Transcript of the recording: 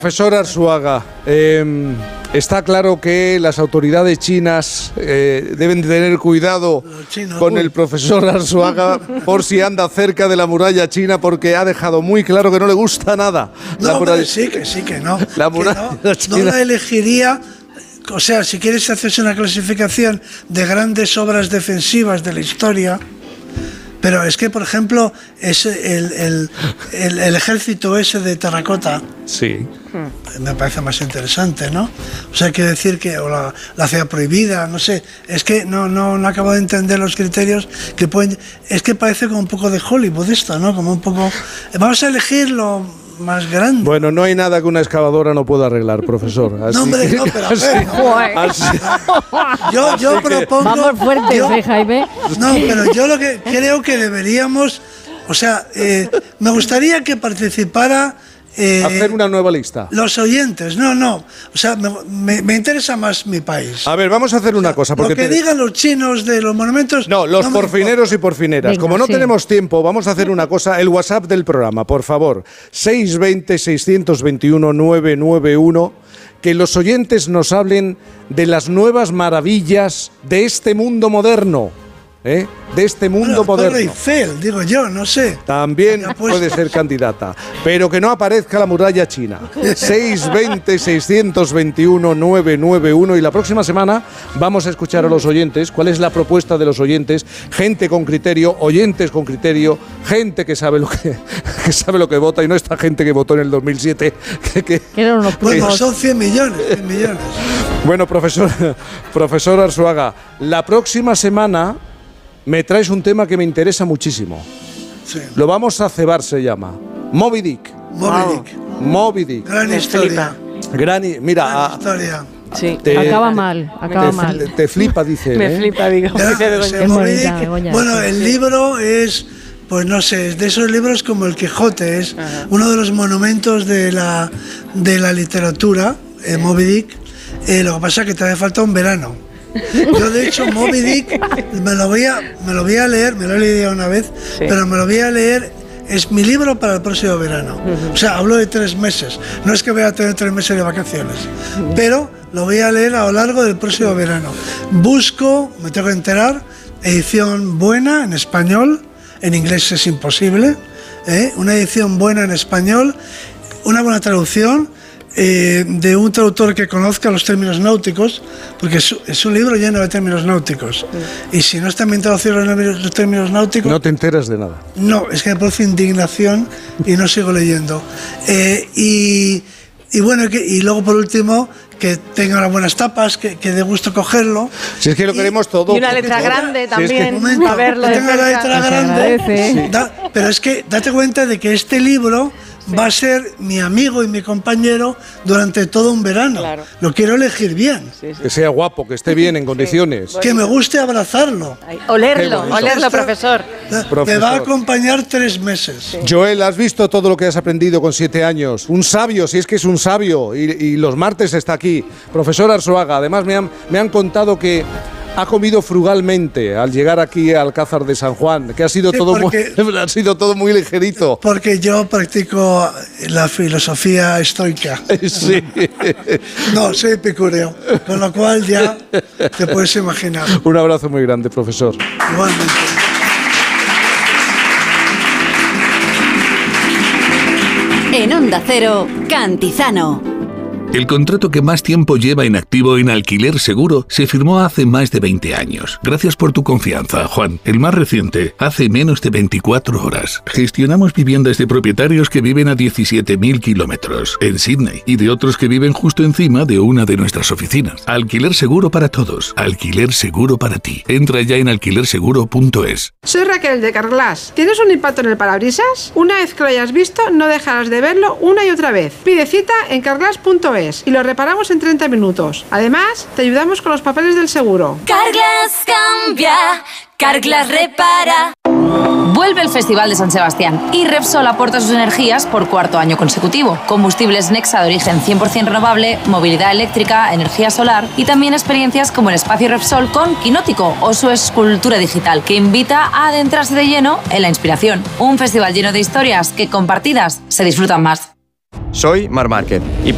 Profesor Arzuaga, está claro que las autoridades chinas deben tener cuidado con el profesor Arzuaga por si anda cerca de la muralla china, porque ha dejado muy claro que no le gusta nada. No, pero sí que no. La muralla china. No la elegiría. O sea, si quieres hacerse una clasificación de grandes obras defensivas de la historia. Pero es que, por ejemplo, es el ejército ese de terracota. Sí. Me parece más interesante, ¿no? O sea, quiere decir que o la ciudad prohibida, no sé. Es que no acabo de entender los criterios que pueden. Es que parece como un poco de Hollywood esto, ¿no? Como un poco. Vamos a elegir lo más grande. Bueno, no hay nada que una excavadora no pueda arreglar, profesor. Así no, hombre, no, pero yo propongo. Vamos fuerte, Jaime. No, pero yo lo que creo que deberíamos, o sea, me gustaría que participara. Hacer una nueva lista. Los oyentes, no. O sea, me interesa más mi país. A ver, vamos a hacer una cosa. Porque lo que digan los chinos de los monumentos. No, los porfineros y porfineras. Venga, como no tenemos tiempo, vamos a hacer una cosa. El WhatsApp del programa, por favor. 620-621-991. Que los oyentes nos hablen de las nuevas maravillas de este mundo moderno. De este mundo moderno. Torre Eiffel, digo yo, no sé. También puede ser candidata, pero que no aparezca la muralla china. 620-621-991 y la próxima semana vamos a escuchar a los oyentes cuál es la propuesta de los oyentes, gente con criterio, oyentes con criterio, gente que sabe lo que vota y no esta gente que votó en el 2007 Bueno, son 100 millones. Bueno, profesor Arzuaga, la próxima semana me traes un tema que me interesa muchísimo. Sí. Lo vamos a cebar, se llama Moby Dick. Moby Dick. Gran historia. Gran historia. Sí, acaba mal. Te flipa, dice. Me flipa, digo. Bueno, el libro es, pues no sé, de esos libros como El Quijote, es uno de los monumentos de la literatura, Moby Dick. Lo que pasa es que te hace falta un verano. Yo, de hecho, Moby Dick me lo voy a leer, me lo he leído una vez, pero me lo voy a leer, es mi libro para el próximo verano. O sea, hablo de 3 meses, no es que voy a tener 3 meses de vacaciones, pero lo voy a leer a lo largo del próximo verano. Busco, me tengo que enterar, edición buena en español, en inglés es imposible, una edición buena en español, una buena traducción, de un traductor que conozca los términos náuticos, porque es un libro lleno de términos náuticos. Y si no están bien traducidos los términos náuticos... No te enteras de nada. No, es que me produce indignación y no sigo leyendo. Y bueno, y luego por último, que tenga unas buenas tapas, que dé gusto cogerlo. Si es que lo queremos todo. Y una letra grande también. Si es que, a verlo que tenga la letra grande. Pero es que date cuenta de que este libro va a ser mi amigo y mi compañero durante todo un verano. Claro. Lo quiero elegir bien. Que sea guapo, que esté bien en condiciones. Que me guste abrazarlo. Olerlo, profesor. Me va a acompañar 3 meses. Joel, ¿has visto todo lo que has aprendido con 7 años? Un sabio, si es que es un sabio. Y los martes está aquí. Profesor Arzuaga, además me han contado que ha comido frugalmente al llegar aquí al Alcázar de San Juan, que ha sido todo muy ligerito. Porque yo practico la filosofía estoica. Sí. No, soy epicúreo, con lo cual ya te puedes imaginar. Un abrazo muy grande, profesor. Igualmente. En Onda Cero, Cantizano. El contrato que más tiempo lleva inactivo en Alquiler Seguro se firmó hace más de 20 años. Gracias por tu confianza, Juan. El más reciente, hace menos de 24 horas. Gestionamos viviendas de propietarios que viven a 17.000 kilómetros en Sydney y de otros que viven justo encima de una de nuestras oficinas. Alquiler Seguro para todos. Alquiler Seguro para ti. Entra ya en alquilerseguro.es. Soy Raquel de Carglass. ¿Tienes un impacto en el parabrisas? Una vez que lo hayas visto, no dejarás de verlo una y otra vez. Pide cita en carglass.es y lo reparamos en 30 minutos. Además, te ayudamos con los papeles del seguro. Carglass cambia, Carglass repara. Vuelve el Festival de San Sebastián y Repsol aporta sus energías por 4º año consecutivo. Combustibles Nexa de origen 100% renovable, movilidad eléctrica, energía solar y también experiencias como el espacio Repsol con Quinótico o su escultura digital que invita a adentrarse de lleno en la inspiración. Un festival lleno de historias que compartidas se disfrutan más. Soy Marc Márquez y